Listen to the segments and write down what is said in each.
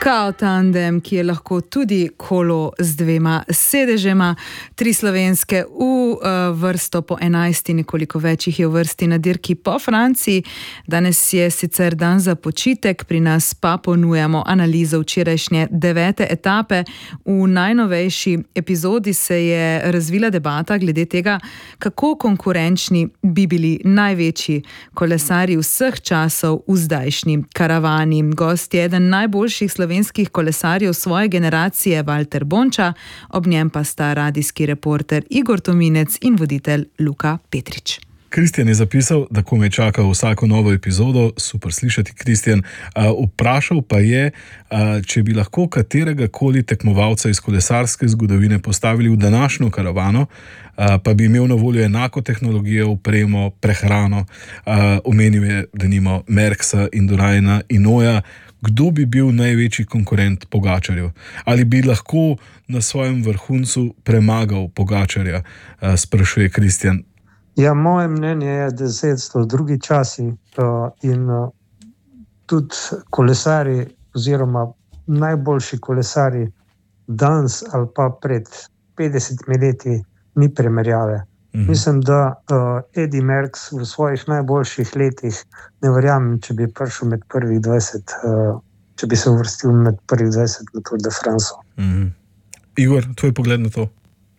Kao tandem, ki je lahko tudi kolo z 2 sedežema, 3 slovenske v vrsto po 11, nekoliko več jih je v vrsti na dirki po Franciji. Danes je sicer dan za počitek, pri nas pa ponujamo analizo včerajšnje 9. etape. V najnovejši epizodi se je razvila debata glede tega, kako konkurenčni bi bili največji kolesarji vseh časov v zdajšnji karavani. Gost je eden najboljših slovenskih kolesarjev svoje generacije, Valter Bonča, ob njem pa sta radijski reporter Igor Tominec in voditelj Luka Petrič. Kristjan je zapisal, da komaj čaka vsako novo epizodo. Super slišati, Kristjan. Vprašal pa je, če bi lahko katerega koli tekmovalca iz kolesarske zgodovine postavili v današnjo karavano, pa bi imel na voljo enako tehnologijo, opremo, prehrano. Omenil je denimo Merckxa, Induraina, Hinaulta. Kdo bi bil največji konkurent Pogačarju? Ali bi lahko na svojem vrhuncu premagal Pogačarja, sprašuje Kristjan. Ja, moje mnenje je, da so drugi časi in tudi kolesari oziroma najboljši kolesari danes ali pa pred 50 leti ni primerjave. Mislim, da Eddy Merckx v svojih najboljših letih, ne verjamem, če bi prišel med prvih 20, če bi se uvrstil med prvih 20 na Tour de France. Igor, tvoj pogled na to?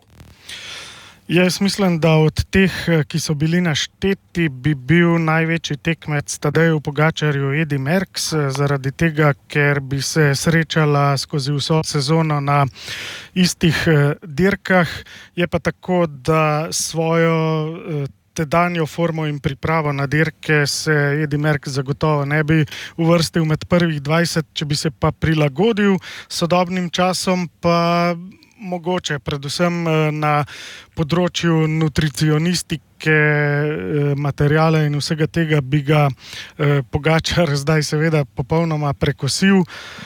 Jaz mislim, da od teh, ki so bili našteti, bi bil največji tekmec Tadeju Pogačarju Eddy Merckx, zaradi tega, ker bi se srečala skozi vso sezono na istih dirkah. Je pa tako, da svojo tedanjo formo in pripravo na dirke se Eddy Merckx zagotovo ne bi uvrstil med prvih 20, če bi se pa prilagodil sodobnim časom, pa mogoče, predvsem na področju nutricionistike, materijala in vsega tega bi ga Pogačar zdaj seveda popolnoma prekosil,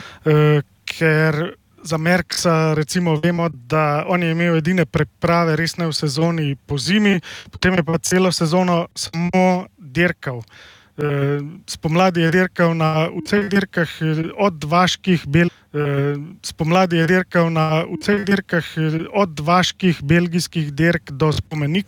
ker za Merckxa recimo vemo, da on je imel edine priprave resne v sezoni po zimi, potem je pa celo sezono samo dirkal. Spomladi je dirkal na vseh dirkah od vaških belgijskih dirk do Spomenik